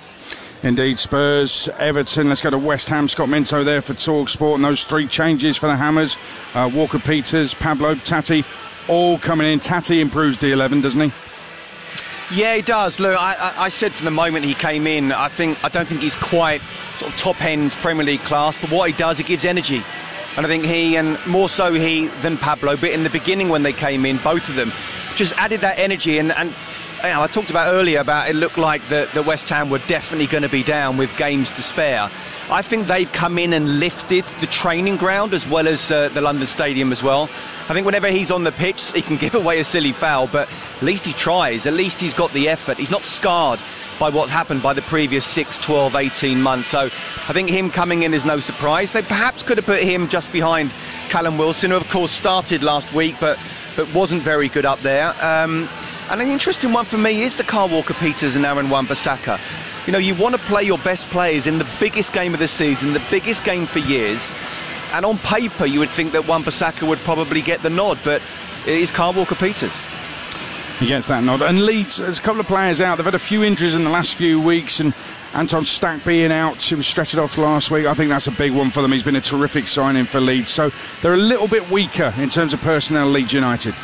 Indeed, Spurs, Everton. Let's go to West Ham. Scott Minto there for TalkSport. And those three changes for the Hammers. Uh, Walker-Peters, Pablo, Tati, all coming in. Tati improves the eleven, doesn't he? Yeah, he does. Look, I, I, I said from the moment he came in, I think I don't think he's quite sort of top-end Premier League class, but what he does, he gives energy. And I think he, and more so he than Pablo, but in the beginning when they came in, both of them, just added that energy. And, and you know, I talked about earlier about it looked like the, the West Ham were definitely going to be down with games to spare. I think they've come in and lifted the training ground as well as uh, the London Stadium as well. I think whenever he's on the pitch, he can give away a silly foul, but at least he tries. At least he's got the effort. He's not scarred by what happened by the previous six, twelve, eighteen months. So I think him coming in is no surprise. They perhaps could have put him just behind Callum Wilson, who of course started last week, but, but wasn't very good up there. Um, and an interesting one for me is the Kyle Walker-Peters and Aaron Wan-Bissaka. You know, you want to play your best players in the biggest game of the season, the biggest game for years. And on paper, you would think that Wan-Bissaka would probably get the nod, but it is Kyle Walker-Peters. He gets that nod. And Leeds, there's a couple of players out. They've had a few injuries in the last few weeks, and Anton Stack being out, he was stretched off last week. I think that's a big one for them. He's been a terrific signing for Leeds. So they're a little bit weaker in terms of personnel, Leeds United.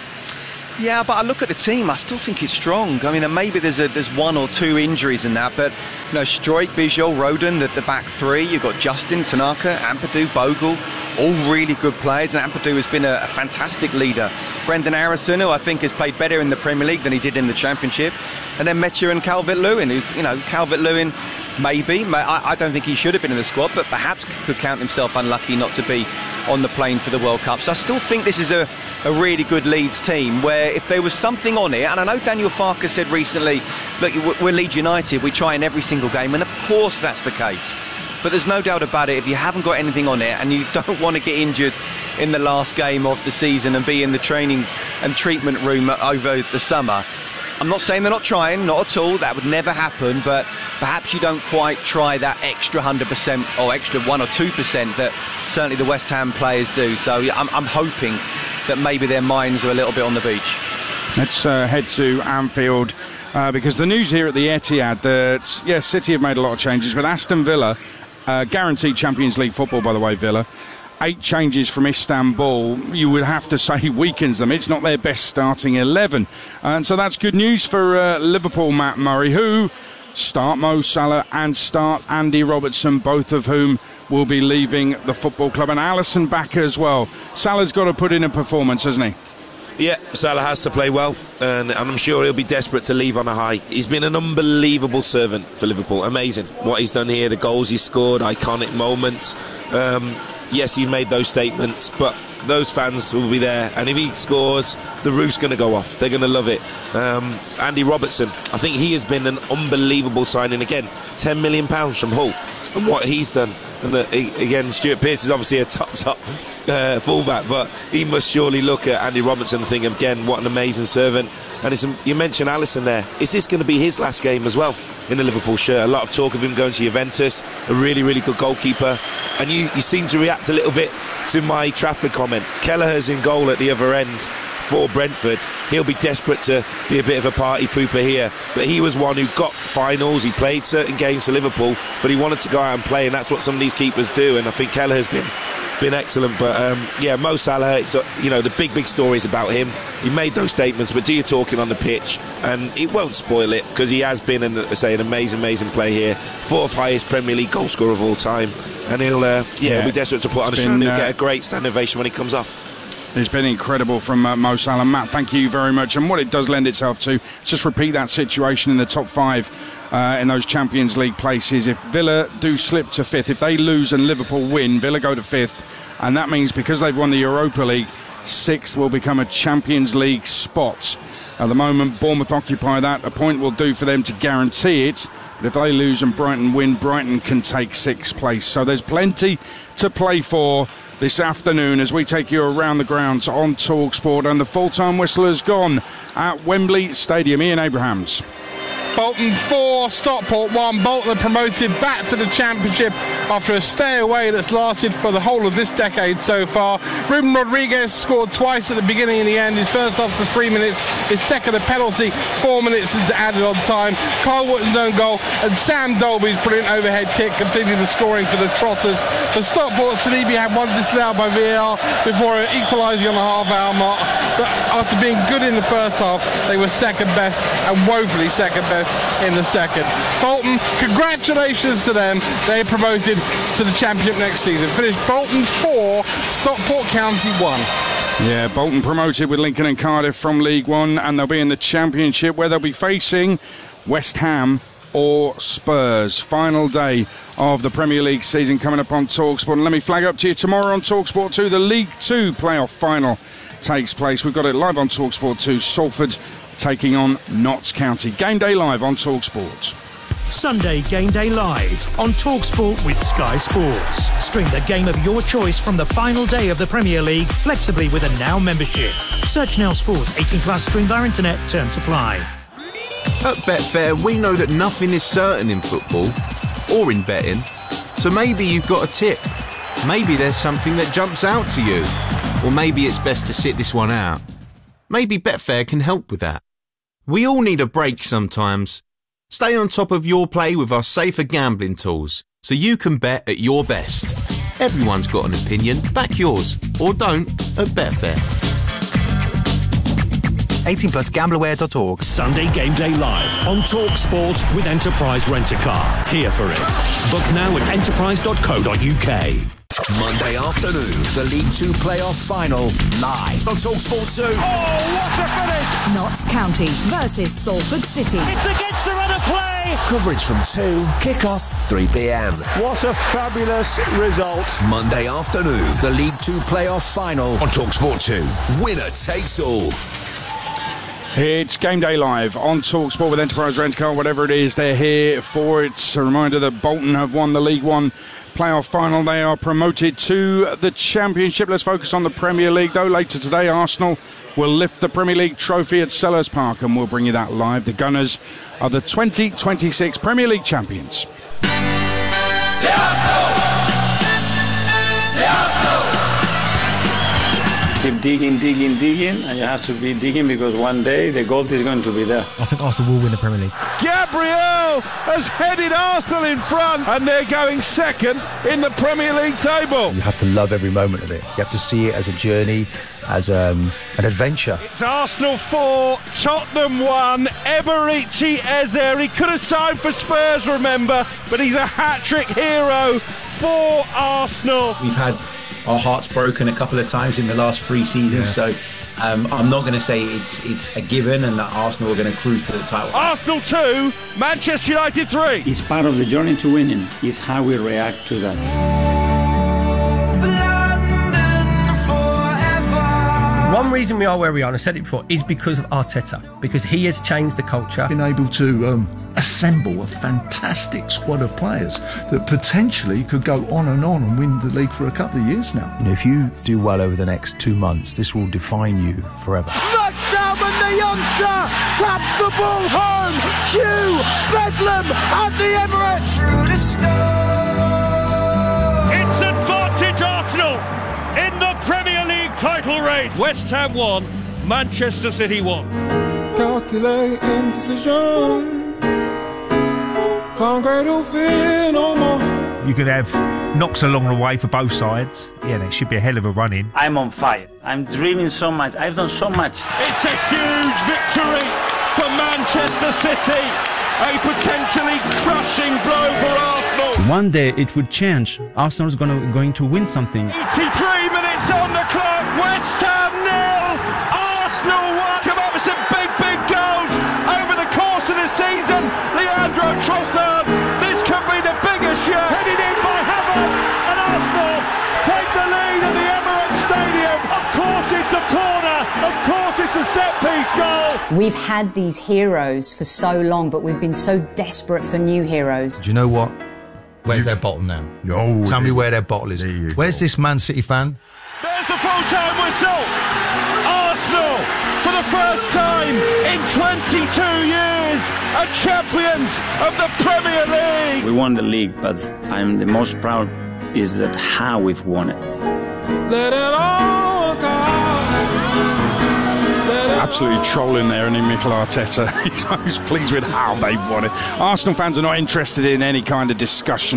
Yeah, but I look at the team, I still think it's strong. I mean, maybe there's a, there's one or two injuries in that, but you know, Struijk, Bijol, Roden, the, the back three. You've got Justin, Tanaka, Ampadu, Bogle, all really good players, and Ampadu has been a, a fantastic leader. Brendan Harrison, who I think has played better in the Premier League than he did in the Championship, and then Metja and Calvert-Lewin, who, you know, Calvert-Lewin maybe, I, I don't think he should have been in the squad, but perhaps could count himself unlucky not to be on the plane for the World Cup. So I still think this is a, a really good Leeds team, where if there was something on it, and I know Daniel Farke said recently, look, we're Leeds United, we try in every single game, and of course that's the case. But there's no doubt about it, if you haven't got anything on it and you don't want to get injured in the last game of the season and be in the training and treatment room over the summer, I'm not saying they're not trying, not at all, that would never happen, but perhaps you don't quite try that extra one hundred percent or extra one or two percent that certainly the West Ham players do. So I'm, I'm hoping that maybe their minds are a little bit on the beach. Let's uh, head to Anfield, uh, because the news here at the Etihad that, yes, City have made a lot of changes, but Aston Villa, uh, guaranteed Champions League football, by the way, Villa, eight changes from Istanbul, you would have to say weakens them. It's not their best starting eleven. And so that's good news for uh, Liverpool, Matt Murray, who start Mo Salah and start Andy Robertson, both of whom will be leaving the football club. And Alisson back as well. Salah's got to put in a performance, hasn't he? Yeah, Salah has to play well, and, and I'm sure he'll be desperate to leave on a high. He's been an unbelievable servant for Liverpool. Amazing what he's done here, the goals he's scored, iconic moments. Um, yes, he made those statements, but those fans will be there, and if he scores, the roof's going to go off. They're going to love it. Um, Andy Robertson, I think he has been an unbelievable signing again. ten million pounds from Hull, and what he's done. And the, again, Stuart Pearce is obviously a top, top uh, fullback, but he must surely look at Andy Robertson and think, again, what an amazing servant. And it's, you mentioned Alisson there. Is this going to be his last game as well in the Liverpool shirt? A lot of talk of him going to Juventus, a really, really good goalkeeper. And you, you seem to react a little bit to my Trafford comment. Kelleher's in goal at the other end for Brentford. He'll be desperate to be a bit of a party pooper here, but he was one who got finals, he played certain games for Liverpool, but he wanted to go out and play, and that's what some of these keepers do, and I think Kelleher's been been excellent. But um, yeah, Mo Salah, it's a, you know, the big big stories about him. He made those statements, but do your talking on the pitch, and it won't spoil it, because he has been, an, say, an amazing amazing play here, fourth highest Premier League goal scorer of all time, and he'll uh, yeah, yeah he'll be desperate to put on a show, and he'll uh, get a great standing ovation when he comes off. It's been incredible from uh, Mo Salah. Matt, thank you very much. And what it does lend itself to, just repeat that situation in the top five uh, in those Champions League places. If Villa do slip to fifth, if they lose and Liverpool win, Villa go to fifth. And that means because they've won the Europa League, sixth will become a Champions League spot. At the moment, Bournemouth occupy that. A point will do for them to guarantee it. But if they lose and Brighton win, Brighton can take sixth place. So there's plenty to play for this afternoon as we take you around the grounds on TalkSport, and the full-time whistle has gone at Wembley Stadium. Ian Abrahams. Bolton four, Stockport one. Bolton are promoted back to the Championship after a stay away that's lasted for the whole of this decade so far. Ruben Rodriguez scored twice at the beginning and the end. His first after three minutes, his second a penalty, four minutes into added on time. Kyle Wootton's own goal, and Sam Dolby's brilliant overhead kick completed the scoring for the Trotters. For Stockport, Salibi had one disallowed by V A R before equalising on the half-hour mark. But after being good in the first half, they were second best and woefully second best in the second. Bolton, congratulations to them. They're promoted to the Championship next season. Finished Bolton four, Stockport County one. Yeah, Bolton promoted with Lincoln and Cardiff from League One, and they'll be in the Championship where they'll be facing West Ham or Spurs. Final day of the Premier League season coming up on TalkSport. And let me flag up to you tomorrow on TalkSport two, the League Two playoff final takes place. We've got it live on TalkSport two, Salford taking on Notts County. Game day live on TalkSport. Sunday Game Day Live on TalkSport with Sky Sports. Stream the game of your choice from the final day of the Premier League flexibly with a Now membership. Search Now Sports, eighteen plus, stream via internet, terms apply. At Betfair, we know that nothing is certain in football or in betting. So maybe you've got a tip. Maybe there's something that jumps out to you. Or maybe it's best to sit this one out. Maybe Betfair can help with that. We all need a break sometimes. Stay on top of your play with our safer gambling tools, so you can bet at your best. Everyone's got an opinion. Back yours, or don't, at Betfair. eighteen plus gambleaware dot org. Sunday Game Day Live on TalkSport with Enterprise Rent-A-Car. Here for it. Book now at enterprise dot co dot uk. Monday afternoon, the League Two playoff final, live on TalkSport two. Oh, what a finish! Notts County versus Salford City. It's against the run of play! Coverage from two, kick-off three p.m. What a fabulous result. Monday afternoon, the League Two playoff final on TalkSport two. Winner takes all. It's Game Day Live on TalkSport with Enterprise Rent-A-Car. Whatever it is, they're here for it. A reminder that Bolton have won the League One playoff final. They are promoted to the Championship. Let's focus on the Premier League, though. Later today, Arsenal will lift the Premier League trophy at Sellers Park, and we'll bring you that live. The Gunners are the twenty twenty-six Premier League champions. The Arsenal! The Arsenal! Keep digging, digging, digging, and you have to be digging because one day the gold is going to be there. I think Arsenal will win the Premier League. Gabriel has headed Arsenal in front, and they're going second in the Premier League table. You have to love every moment of it. You have to see it as a journey, as um, an adventure. It's Arsenal four, Tottenham one. Eberechi Eze, he could have signed for Spurs, remember, but he's a hat-trick hero for Arsenal. We've had our hearts broken a couple of times in the last three seasons, yeah. so um, I'm not going to say it's it's a given and that Arsenal are going to cruise to the title. Arsenal two, Manchester United three. It's part of the journey to winning. It's how we react to that. One reason we are where we are, and I said it before, is because of Arteta, because he has changed the culture. Been able to um, assemble a fantastic squad of players that potentially could go on and on and win the league for a couple of years now. You know, if you do well over the next two months, this will define you forever. Max Dalman, the youngster, taps the ball home. Hugh Bedlam at the Emirates. Through the storm. It's advantage Arsenal in the Premier League title race. West Ham won, Manchester City won. Calculating decision. Can't go to fear no more. You could have knocks along the way for both sides. Yeah, there should be a hell of a run in. I'm on fire. I'm dreaming so much. I've done so much. It's a huge victory for Manchester City. A potentially crushing blow for Arsenal. One day it would change. Arsenal's gonna going to win something. eighty-three minutes on the clock. West Ham nil. Arsenal one. Come up with some big, big goals over the course of the season. Leandro Trossard. This could be the biggest yet. Headed in by Havertz, and Arsenal take the lead at the Emirates Stadium. Of course it's a corner. Of course it's a set-piece goal. We've had these heroes for so long, but we've been so desperate for new heroes. Do you know what? Where's their bottle now? Oh, Tell me where their bottle is. Where's this Man City fan? There's the full-time whistle. Arsenal, for the first time in twenty-two years, are champions of the Premier League. We won the league, but I'm the most proud is that how we've won it. Let it all go. Absolutely trolling there, and in Mikel Arteta, he's most pleased with how they've won it. Arsenal fans are not interested in any kind of discussion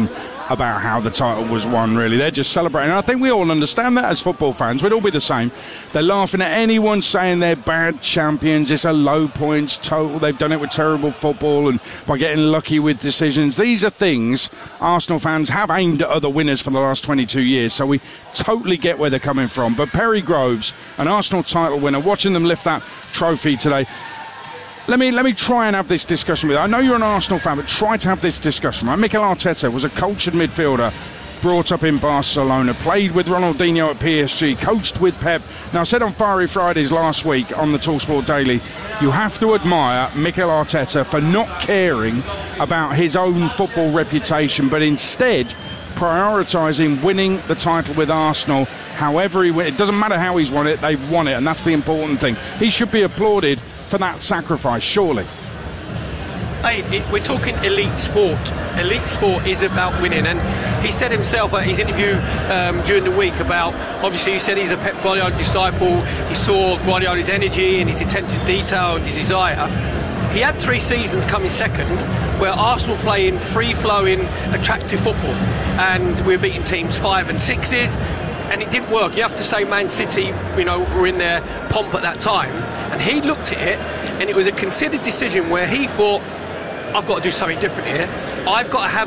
about how the title was won, really. They're just celebrating. And I think we all understand that as football fans. We'd all be the same. They're laughing at anyone saying they're bad champions. It's a low points total. They've done it with terrible football and by getting lucky with decisions. These are things Arsenal fans have aimed at other winners for the last twenty-two years, so we totally get where they're coming from. But Perry Groves, an Arsenal title winner, watching them lift that trophy today, Let me let me try and have this discussion with you. I know you're an Arsenal fan, but try to have this discussion. Right? Mikel Arteta was a cultured midfielder, brought up in Barcelona, played with Ronaldinho at P S G, coached with Pep. Now, I said on Fiery Fridays last week on the TalkSport Daily, you have to admire Mikel Arteta for not caring about his own football reputation, but instead prioritising winning the title with Arsenal. However he win, it doesn't matter how he's won it, they've won it, and that's the important thing. He should be applauded for that sacrifice, surely. Hey, it, we're talking elite sport. Elite sport is about winning, and he said himself at his interview um, during the week about, obviously he said he's a Pep Guardiola disciple. He saw Guardiola's energy and his attention to detail and his desire. He had three seasons coming second where Arsenal playing free-flowing, attractive football, and we were beating teams five and sixes, and it didn't work. You have to say Man City, you know, were in their pomp at that time, and he looked at it, and it was a considered decision where he thought, I've got to do something different here. I've got to have